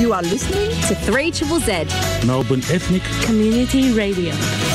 You are listening to 3ZZZ, Melbourne Ethnic Community Radio.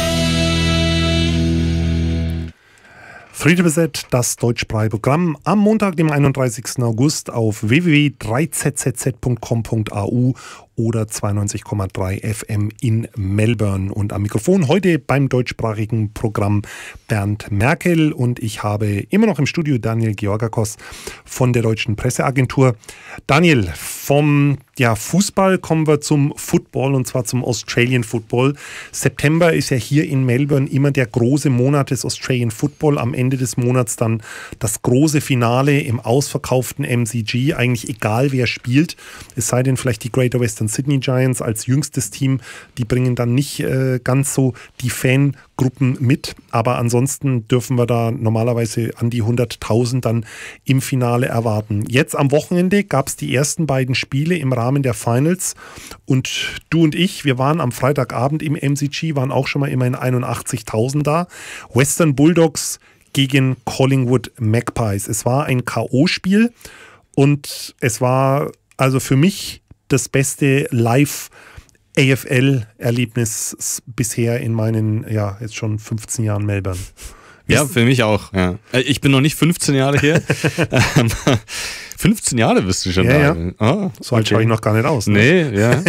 3ZZZ, das deutschsprachige Programm, am Montag, dem 31. August auf www.3zzz.com.au oder 92,3 FM in Melbourne. Und am Mikrofon heute beim deutschsprachigen Programm Bernd Merkel, und ich habe immer noch im Studio Daniel Georgakos von der Deutschen Presseagentur. Daniel, vom Fußball kommen wir zum Football, und zwar zum Australian Football. September ist ja hier in Melbourne immer der große Monat des Australian Football. Am Ende des Monats dann das große Finale im ausverkauften MCG. Eigentlich egal, wer spielt. Es sei denn vielleicht die Greater Western Sydney Giants als jüngstes Team. Die bringen dann nicht ganz so die Fangruppen mit. Aber ansonsten dürfen wir da normalerweise an die 100.000 dann im Finale erwarten. Jetzt am Wochenende gab es die ersten beiden Spiele im Rahmen der Finals. Und du und ich, wir waren am Freitagabend im MCG, waren auch schon mal immerhin 81.000 da. Western Bulldogs gegen Collingwood Magpies. Es war ein K.O.-Spiel und es war also für mich das beste Live-AFL-Erlebnis bisher in meinen, jetzt schon 15 Jahren Melbourne. Ja, für mich auch. Ja. Ich bin noch nicht 15 Jahre hier. 15 Jahre bist du schon da. Ja. Oh, so alt schaue ich noch gar nicht aus. Ne? Nee, ja.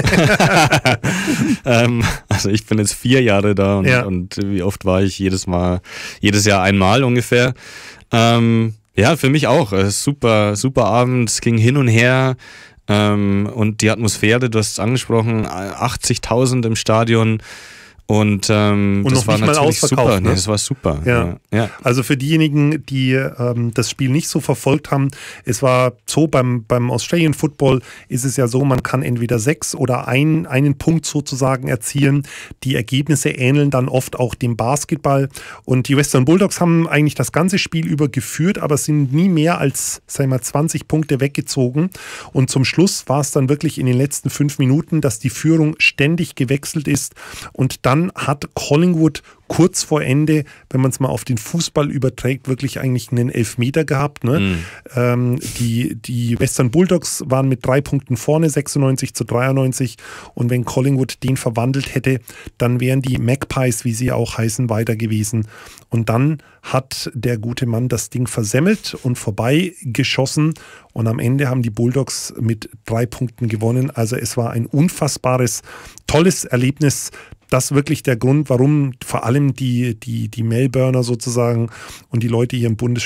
Also ich bin jetzt 4 Jahre da und wie oft war ich jedes Jahr einmal ungefähr. Ja, für mich auch. Super Abend, es ging hin und her. Und die Atmosphäre, du hast es angesprochen, 80.000 im Stadion. Und das war natürlich super. Ne? Das war super. Ja. Also für diejenigen, die das Spiel nicht so verfolgt haben, es war so, beim Australian Football ist es ja so, man kann entweder 6 oder einen Punkt sozusagen erzielen. Die Ergebnisse ähneln dann oft auch dem Basketball. Und die Western Bulldogs haben eigentlich das ganze Spiel über geführt, aber sind nie mehr als, 20 Punkte weggezogen. Und zum Schluss war es dann wirklich in den letzten 5 Minuten, dass die Führung ständig gewechselt ist. Und dann hat Collingwood kurz vor Ende, wenn man es mal auf den Fußball überträgt, wirklich eigentlich einen Elfmeter gehabt. Ne? Die Western Bulldogs waren mit 3 Punkten vorne, 96-93. Und wenn Collingwood den verwandelt hätte, dann wären die Magpies, wie sie auch heißen, weiter gewesen. Und dann hat der gute Mann das Ding versemmelt und vorbeigeschossen. Und am Ende haben die Bulldogs mit 3 Punkten gewonnen. Also es war ein unfassbares, tolles Erlebnis. Das ist wirklich der Grund, warum vor allem die Melbourner sozusagen und die Leute hier im